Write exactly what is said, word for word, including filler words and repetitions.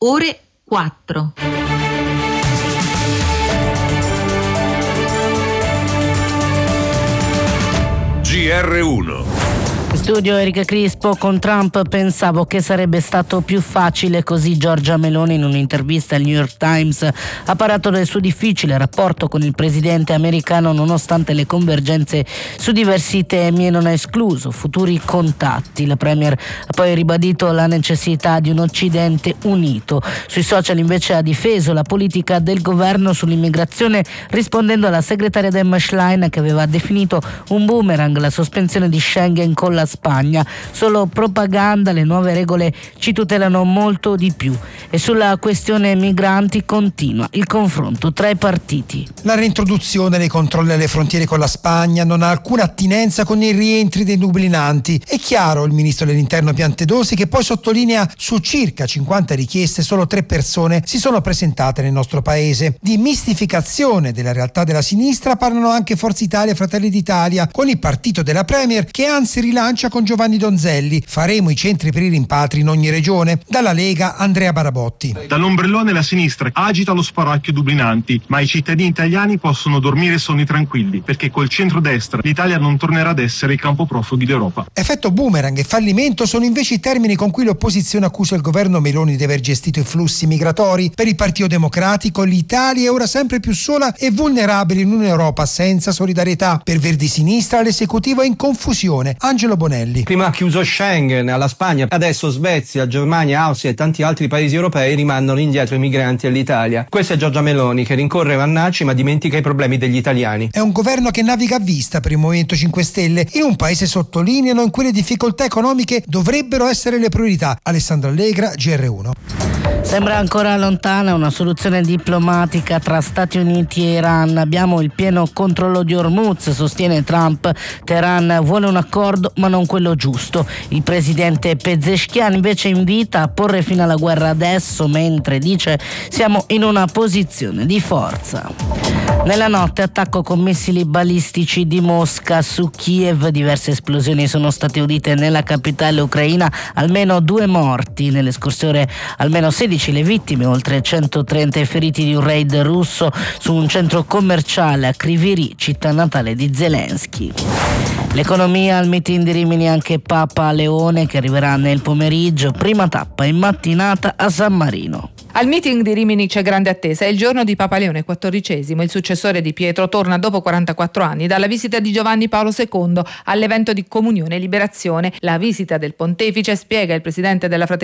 ore quattro. G R uno. Studio Erika Crispo. Con Trump pensavo che sarebbe stato più facile, così Giorgia Meloni in un'intervista al New York Times ha parlato del suo difficile rapporto con il presidente americano nonostante le convergenze su diversi temi e non ha escluso futuri contatti. La premier ha poi ribadito la necessità di un Occidente unito. Sui social invece ha difeso la politica del governo sull'immigrazione rispondendo alla segretaria Emma Schlein che aveva definito un boomerang la sospensione di Schengen con la Spagna. Solo propaganda, le nuove regole ci tutelano molto di più. E sulla questione migranti continua il confronto tra i partiti. La reintroduzione dei controlli alle frontiere con la Spagna non ha alcuna attinenza con i rientri dei dublinanti. È chiaro il ministro dell'Interno Piantedosi, che poi sottolinea su circa cinquanta richieste solo tre persone si sono presentate nel nostro paese. Di mistificazione della realtà della sinistra parlano anche Forza Italia e Fratelli d'Italia, con il partito della Premier che anzi rilancia con Giovanni Donzelli. Faremo i centri per i rimpatri in ogni regione. Dalla Lega Andrea Barabotti. Dall'ombrellone la sinistra agita lo spauracchio dublinanti, ma i cittadini italiani possono dormire sonni tranquilli, perché col centrodestra l'Italia non tornerà ad essere il campo profughi d'Europa. Effetto boomerang e fallimento sono invece i termini con cui l'opposizione accusa il governo Meloni di aver gestito i flussi migratori. Per il Partito Democratico l'Italia è ora sempre più sola e vulnerabile in un'Europa senza solidarietà. Per Verdi Sinistra l'esecutivo è in confusione. Angelo Bonelli. Prima ha chiuso Schengen alla Spagna, adesso Svezia, Germania, Austria e tanti altri paesi europei rimandano indietro i migranti all'Italia. Questa è Giorgia Meloni che rincorre Vannacci ma dimentica i problemi degli italiani. È un governo che naviga a vista per il Movimento cinque Stelle. In un paese sottolineano in cui le difficoltà economiche dovrebbero essere le priorità. Alessandro Allegra, G R uno. Sembra ancora lontana una soluzione diplomatica tra Stati Uniti e Iran. Abbiamo il pieno controllo di Hormuz, sostiene Trump. Teheran vuole un accordo ma non quello giusto. Il presidente Pezeshkian invece invita a porre fine alla guerra adesso, mentre dice siamo in una posizione di forza. Nella notte attacco con missili balistici di Mosca su Kiev. Diverse esplosioni sono state udite nella capitale ucraina, almeno due morti. Nelle scorse ore almeno sedici le vittime, oltre centotrenta i feriti di un raid russo su un centro commerciale a Kryvyi, città natale di Zelensky. L'economia al meeting di Rimini anche Papa Leone che arriverà nel pomeriggio, prima tappa in mattinata a San Marino. Al meeting di Rimini c'è grande attesa, è il giorno di Papa Leone quattordicesimo, il successore di Pietro torna dopo quarantaquattro anni dalla visita di Giovanni Paolo secondo all'evento di Comunione e Liberazione. La visita del pontefice, spiega il presidente della Fratelli